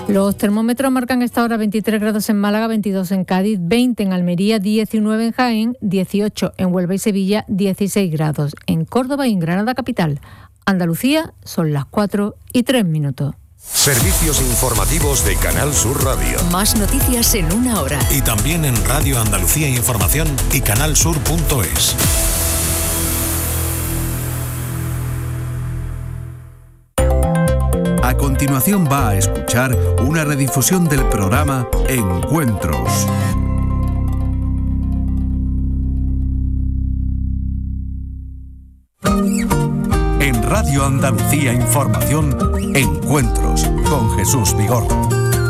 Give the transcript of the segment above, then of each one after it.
Los termómetros marcan esta hora 23 grados en Málaga, 22 en Cádiz, 20 en Almería, 19 en Jaén, 18 en Huelva y Sevilla, 16 grados en Córdoba y en Granada capital. Andalucía son las 4:03. Servicios informativos de Canal Sur Radio. Más noticias en una hora. Y también en Radio Andalucía Información y canalsur.es. A continuación va a escuchar una redifusión del programa Encuentros. En Radio Andalucía Información, Encuentros con Jesús Vigorra.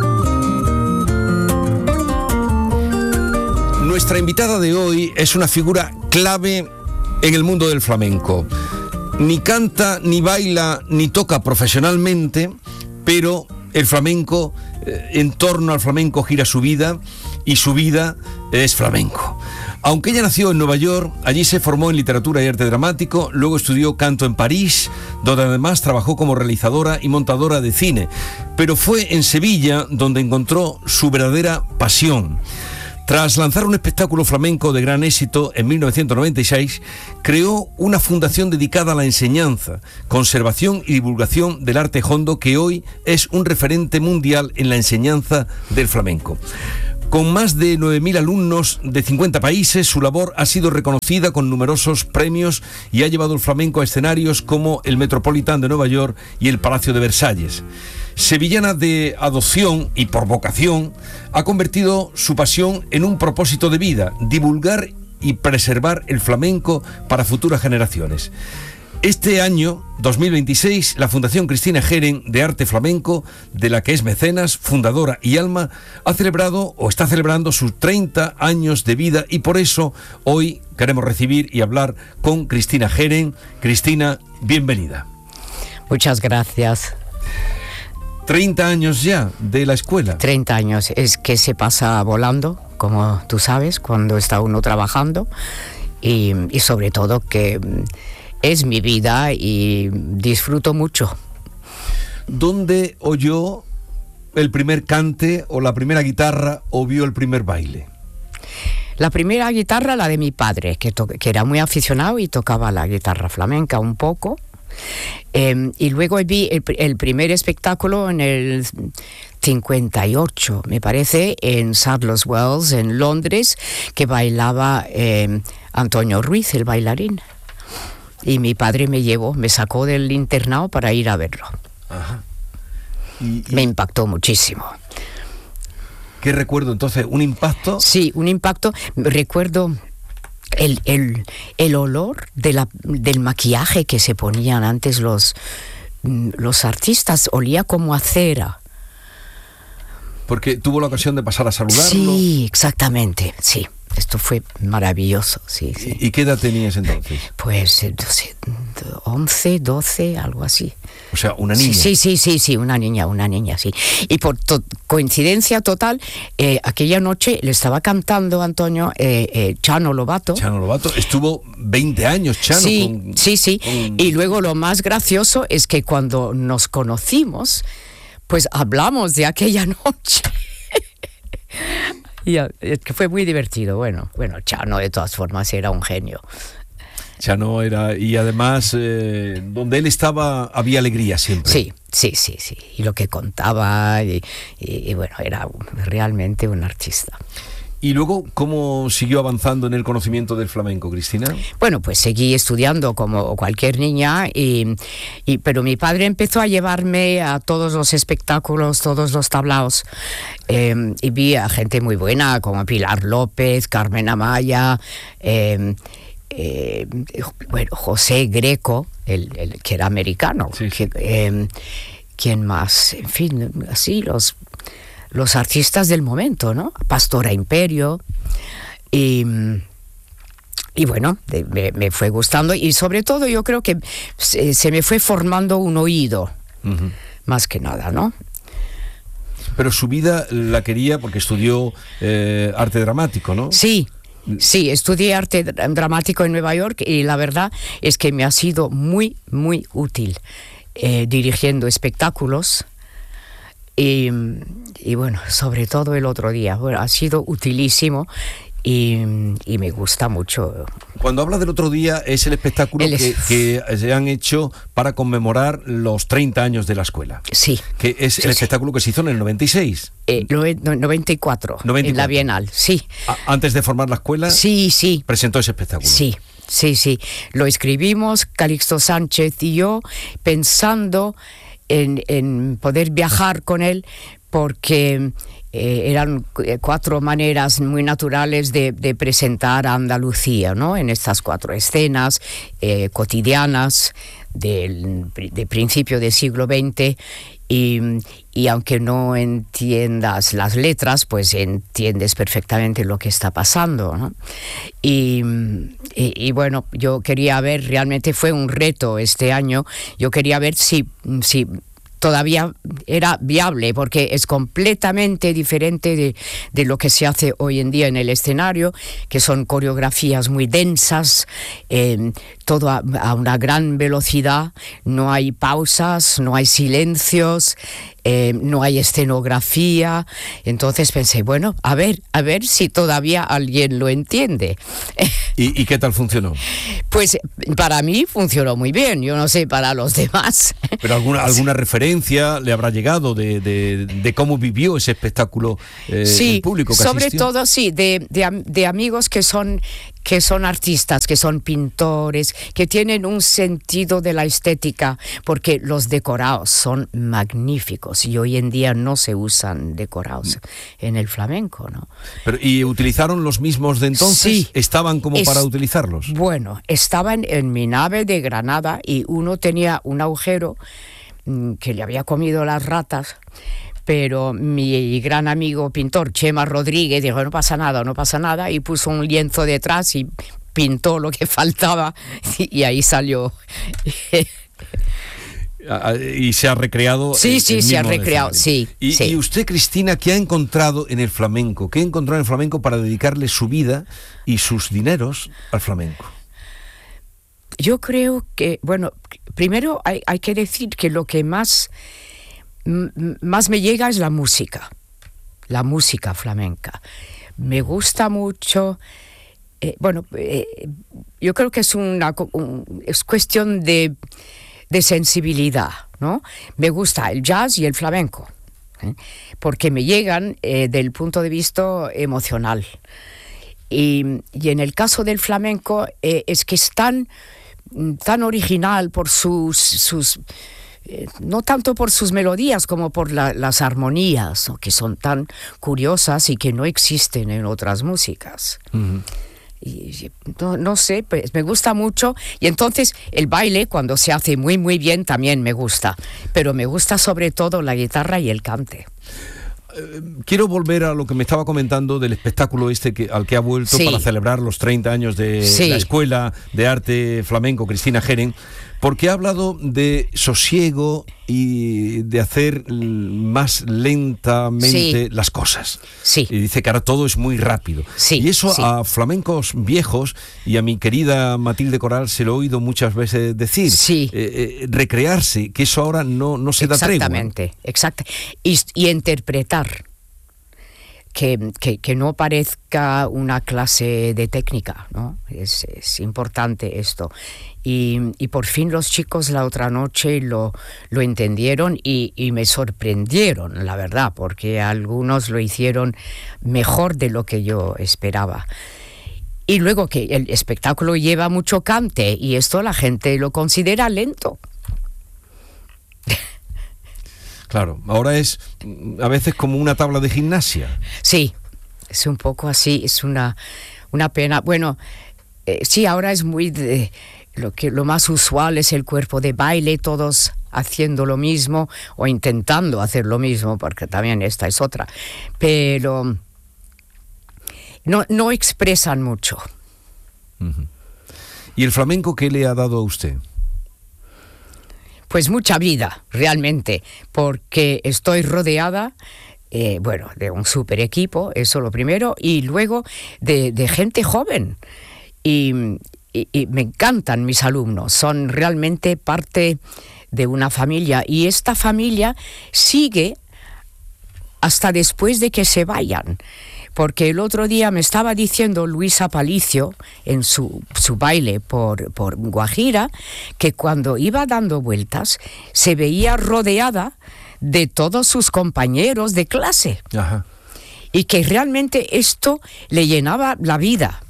Nuestra invitada de hoy es una figura clave en el mundo del flamenco. Ni canta, ni baila, ni toca profesionalmente, pero el flamenco, en torno al flamenco gira su vida, y su vida es flamenco. Aunque ella nació en Nueva York, allí se formó en literatura y arte dramático, luego estudió canto en París, donde además trabajó como realizadora y montadora de cine. Pero fue en Sevilla donde encontró su verdadera pasión. Tras lanzar un espectáculo flamenco de gran éxito en 1996, creó una fundación dedicada a la enseñanza, conservación y divulgación del arte jondo, que hoy es un referente mundial en la enseñanza del flamenco. Con más de 9.000 alumnos de 50 países, su labor ha sido reconocida con numerosos premios y ha llevado el flamenco a escenarios como el Metropolitan de Nueva York y el Palacio de Versalles. Sevillana de adopción y por vocación, ha convertido su pasión en un propósito de vida: divulgar y preservar el flamenco para futuras generaciones. Este año, 2026, la Fundación Cristina Geren de Arte Flamenco, de la que es mecenas, fundadora y alma, ha celebrado o está celebrando sus 30 años de vida, y por eso hoy queremos recibir y hablar con Cristina Geren. Cristina, bienvenida. Muchas gracias. 30 años ya de la escuela. 30 años, es que se pasa volando, como tú sabes, cuando está uno trabajando, y sobre todo que es mi vida y disfruto mucho. ¿Dónde oyó el primer cante o la primera guitarra o vio el primer baile? La primera guitarra, la de mi padre, que era muy aficionado y tocaba la guitarra flamenca un poco. Y luego vi el primer espectáculo en el 58, me parece, en Sadler's Wells, en Londres, que bailaba Antonio Ruiz, el bailarín. Y mi padre me sacó del internado para ir a verlo. Ajá. Me impactó muchísimo. ¿Qué recuerdo entonces? ¿Un impacto? Sí, un impacto. Recuerdo el olor del maquillaje que se ponían antes los artistas. Olía como a cera. Porque tuvo la ocasión de pasar a saludarlo. Sí, exactamente, sí. Esto fue maravilloso, sí. ¿Y qué edad tenías entonces? Pues 11, 12, algo así. O sea, una niña. Sí, una niña, sí. Y por coincidencia total, aquella noche le estaba cantando Antonio Chano Lobato. Chano Lobato, estuvo 20 años, Chano. Sí. Y luego lo más gracioso es que cuando nos conocimos, pues hablamos de aquella noche. Y es que fue muy divertido. Bueno, Chano de todas formas era un genio. Chano era, y además donde él estaba había alegría siempre. Sí. Y lo que contaba, y bueno, era realmente un artista. ¿Y luego cómo siguió avanzando en el conocimiento del flamenco, Cristina? Bueno, pues seguí estudiando como cualquier niña, pero mi padre empezó a llevarme a todos los espectáculos, todos los tablaos, y vi a gente muy buena como Pilar López, Carmen Amaya, José Greco, el que era americano. Sí. ¿Quién más? En fin, así los artistas del momento, ¿no? Pastora Imperio, y bueno, me fue gustando, y sobre todo yo creo que se me fue formando un oído, más que nada, ¿no? Pero su vida la quería porque estudió arte dramático, ¿no? Sí, estudié arte dramático en Nueva York, y la verdad es que me ha sido muy, muy útil dirigiendo espectáculos. Y bueno, sobre todo el otro día, bueno, ha sido utilísimo. Y me gusta mucho. Cuando habla del otro día, es el espectáculo que se han hecho para conmemorar los 30 años de la escuela. Sí. Que es el espectáculo que se hizo en el 96. 94, en la Bienal, sí. Antes de formar la escuela, sí. presentó ese espectáculo. Sí. Lo escribimos, Calixto Sánchez y yo, pensando en poder viajar con él, porque eran 4 maneras muy naturales de presentar a Andalucía, ¿no? En estas 4 escenas cotidianas de principio del siglo XX, y aunque no entiendas las letras, pues entiendes perfectamente lo que está pasando, ¿no? Y bueno, yo quería ver, realmente fue un reto este año, yo quería ver si todavía era viable, porque es completamente diferente de lo que se hace hoy en día en el escenario, que son coreografías muy densas, todo a una gran velocidad, no hay pausas, no hay silencios, no hay escenografía. Entonces pensé, bueno, a ver si todavía alguien lo entiende. ¿Y qué tal funcionó? Pues para mí funcionó muy bien, yo no sé para los demás. ¿Pero alguna referencia le habrá llegado de cómo vivió ese espectáculo el público que sobre asistió? todo sí, de amigos que son artistas, que son pintores, que tienen un sentido de la estética, porque los decorados son magníficos y hoy en día no se usan decorados en el flamenco, ¿no? ¿Y utilizaron los mismos de entonces? Sí. ¿Estaban como para utilizarlos? Bueno, estaban en mi nave de Granada y uno tenía un agujero que le había comido las ratas. Pero mi gran amigo pintor, Chema Rodríguez, dijo, no pasa nada, y puso un lienzo detrás y pintó lo que faltaba, y ahí salió. Y se ha recreado. Sí, se ha recreado, sí. ¿Y usted, Cristina, qué ha encontrado en el flamenco? ¿Qué encontró en el flamenco para dedicarle su vida y sus dineros al flamenco? Yo creo que, bueno, primero hay que decir que lo que más me llega es la música flamenca. Me gusta mucho, yo creo que es cuestión de sensibilidad, ¿no? Me gusta el jazz y el flamenco, porque me llegan del punto de vista emocional. Y en el caso del flamenco es que es tan original por sus no tanto por sus melodías como por las armonías, ¿no? Que son tan curiosas y que no existen en otras músicas. Uh-huh. Y no sé, pues me gusta mucho. Y entonces el baile, cuando se hace muy muy bien, también me gusta, pero me gusta sobre todo la guitarra y el cante. Quiero volver a lo que me estaba comentando del espectáculo al que ha vuelto para celebrar los 30 años de la Escuela de Arte Flamenco Cristina Geren, porque ha hablado de sosiego y de hacer más lentamente las cosas. Sí. Y dice que ahora todo es muy rápido. Sí, y eso a flamencos viejos y a mi querida Matilde Coral se lo he oído muchas veces decir. Sí. Recrearse, que eso ahora no se da tregua. Exactamente, exacto. Y interpretar. Que no parezca una clase de técnica, ¿no? Es importante esto. Y por fin los chicos la otra noche lo entendieron y me sorprendieron, la verdad, porque algunos lo hicieron mejor de lo que yo esperaba. Y luego que el espectáculo lleva mucho cante y esto la gente lo considera lento. Claro, ahora es a veces como una tabla de gimnasia. Sí, es un poco así, es una pena. Bueno, sí, ahora es muy lo más usual es el cuerpo de baile, todos haciendo lo mismo o intentando hacer lo mismo, porque también esta es otra. Pero no expresan mucho. Uh-huh. ¿Y el flamenco qué le ha dado a usted? Pues mucha vida, realmente, porque estoy rodeada, de un super equipo, eso lo primero, y luego de gente joven. Y me encantan mis alumnos, son realmente parte de una familia, y esta familia sigue hasta después de que se vayan. Porque el otro día me estaba diciendo Luis Aparicio en su baile por Guajira, que cuando iba dando vueltas se veía rodeada de todos sus compañeros de clase. Ajá. Y que realmente esto le llenaba la vida.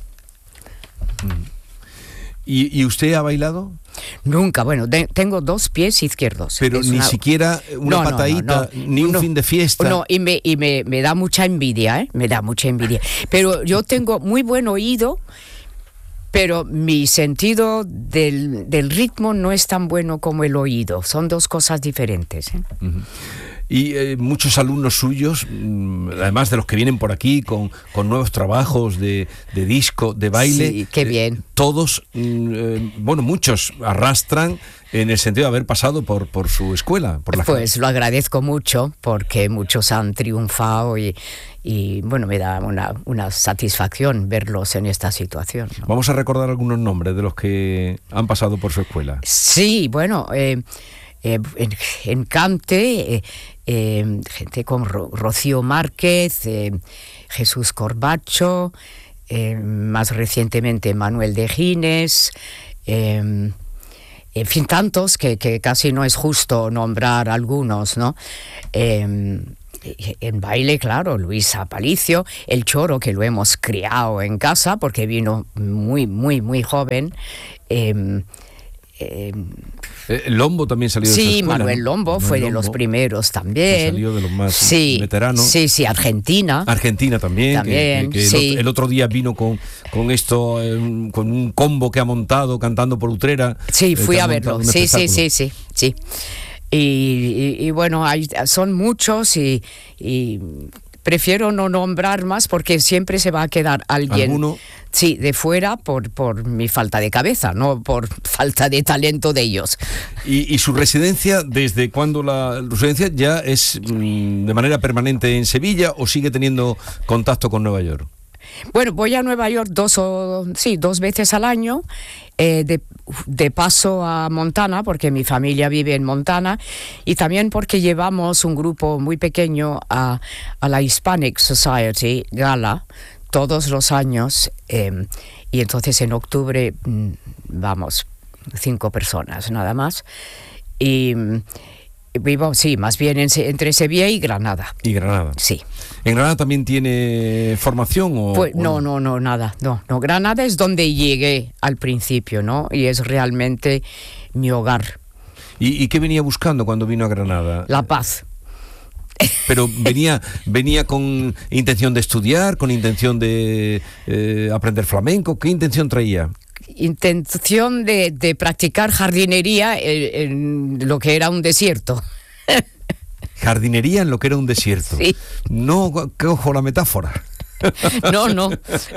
¿Y usted ha bailado? Nunca, bueno, tengo 2 pies izquierdos. Pero ni siquiera una patadita, ni un fin de fiesta. No, y me da mucha envidia, me da mucha envidia. Pero yo tengo muy buen oído, pero mi sentido del ritmo no es tan bueno como el oído. Son 2 cosas diferentes. Uh-huh. Y muchos alumnos suyos, además de los que vienen por aquí con nuevos trabajos de disco, de baile. Sí, qué bien. Todos, muchos arrastran en el sentido de haber pasado por su escuela. Pues lo agradezco mucho porque muchos han triunfado y bueno, me da una satisfacción verlos en esta situación, ¿no? Vamos a recordar algunos nombres de los que han pasado por su escuela. Sí, bueno, en Cante, gente como Rocío Márquez, Jesús Corbacho, más recientemente Manuel de Gines, en fin, tantos que casi no es justo nombrar algunos, ¿no? En baile, claro, Luis Aparicio, el Choro, que lo hemos criado en casa porque vino muy, muy, muy joven. Lombo también salió de esa escuela, Manuel ¿no? Lombo Manuel fue de Lombo, los primeros también. salió de los más veteranos. Sí, Argentina. Argentina también. Que sí. el otro día vino con esto, con un combo que ha montado cantando por Utrera. Sí, fui a verlo. Sí. Y bueno, son muchos y prefiero no nombrar más porque siempre se va a quedar alguien. ¿Alguno? Sí, de fuera por mi falta de cabeza, no por falta de talento de ellos. ¿Y su residencia, desde cuándo la residencia ya es de manera permanente en Sevilla o sigue teniendo contacto con Nueva York? Bueno, voy a Nueva York 2 veces al año, de paso a Montana, porque mi familia vive en Montana, y también porque llevamos un grupo muy pequeño a la Hispanic Society Gala todos los años, y entonces en octubre vamos 5 personas nada más, y vivo, sí, más bien entre Sevilla y Granada. ¿Y Granada? Sí. ¿En Granada también tiene formación o...? Pues, no, nada. No. Granada es donde llegué al principio, ¿no? Y es realmente mi hogar. ¿Y qué venía buscando cuando vino a Granada? La paz. Pero venía con intención de estudiar, con intención de aprender flamenco. ¿Qué intención traía? Intención de practicar jardinería en lo que era un desierto. Jardinería en lo que era un desierto. Sí. No cojo la metáfora. No.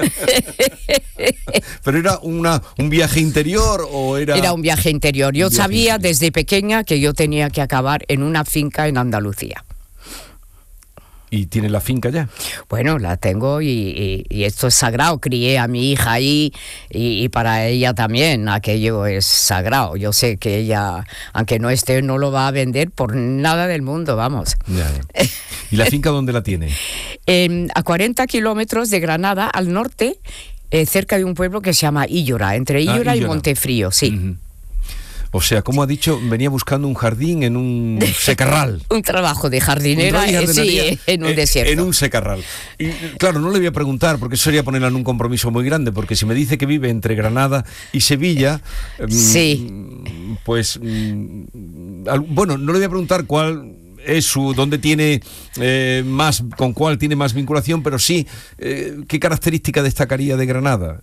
¿Pero era un viaje interior o era...? Era un viaje interior. Yo sabía desde pequeña que yo tenía que acabar en una finca en Andalucía. ¿Y tiene la finca ya? Bueno, la tengo y esto es sagrado. Crié a mi hija ahí y para ella también aquello es sagrado. Yo sé que ella, aunque no esté, no lo va a vender por nada del mundo, vamos. Ya. ¿Y la finca dónde la tiene? A 40 kilómetros de Granada, al norte, cerca de un pueblo que se llama Illora, entre Illora y Montefrío, sí. Uh-huh. O sea, como ha dicho, venía buscando un jardín en un secarral. Un trabajo de jardinera, sí, en un desierto. En un secarral. Y claro, no le voy a preguntar, porque eso sería ponerla en un compromiso muy grande, porque si me dice que vive entre Granada y Sevilla, sí. Pues, bueno, no le voy a preguntar cuál es dónde tiene con cuál tiene más vinculación, pero sí, ¿qué característica destacaría de Granada?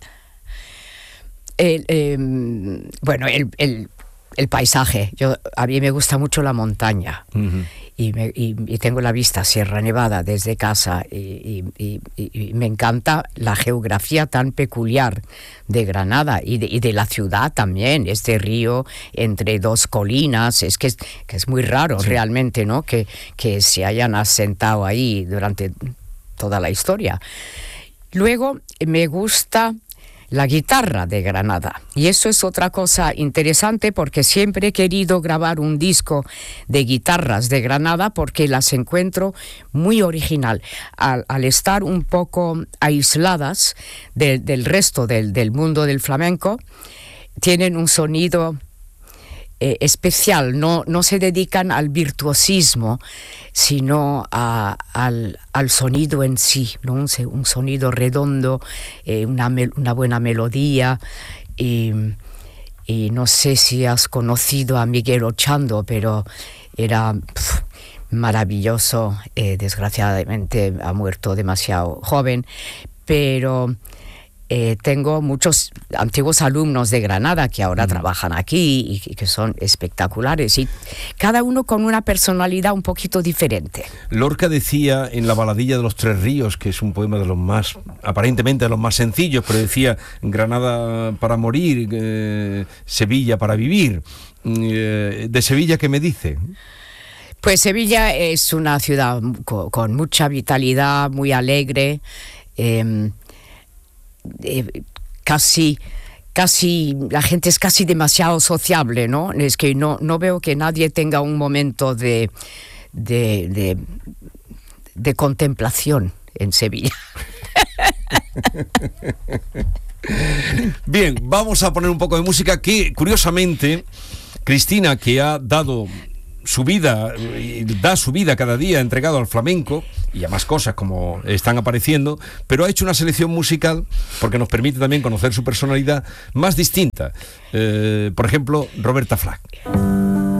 Bueno, el paisaje. A mí me gusta mucho la montaña. Uh-huh. y tengo la vista Sierra Nevada desde casa y me encanta la geografía tan peculiar de Granada y de la ciudad también, este río entre 2 colinas, es que es muy raro, sí, realmente, ¿no? Que se hayan asentado ahí durante toda la historia. Luego me gusta la guitarra de Granada. Y eso es otra cosa interesante porque siempre he querido grabar un disco de guitarras de Granada porque las encuentro muy original. Al estar un poco aisladas del resto del mundo del flamenco, tienen un sonido especial, no se dedican al virtuosismo, sino al sonido en sí, ¿no? Un sonido redondo, una buena melodía, y no sé si has conocido a Miguel Ochando, pero era maravilloso, desgraciadamente ha muerto demasiado joven, pero tengo muchos antiguos alumnos de Granada que ahora trabajan aquí y que son espectaculares, y cada uno con una personalidad un poquito diferente. Lorca decía en La baladilla de los Tres Ríos, que es un poema de los más, aparentemente de los más sencillos, pero decía: Granada para morir, Sevilla para vivir. ¿De Sevilla qué me dice? Pues Sevilla es una ciudad con mucha vitalidad, muy alegre, casi la gente es casi demasiado sociable, ¿no? Es que no veo que nadie tenga un momento de contemplación en Sevilla. Bien, vamos a poner un poco de música que, curiosamente, Cristina, que ha dado su vida, y da su vida cada día entregado al flamenco y a más cosas como están apareciendo, pero ha hecho una selección musical porque nos permite también conocer su personalidad más distinta. Por ejemplo, Roberta Flack.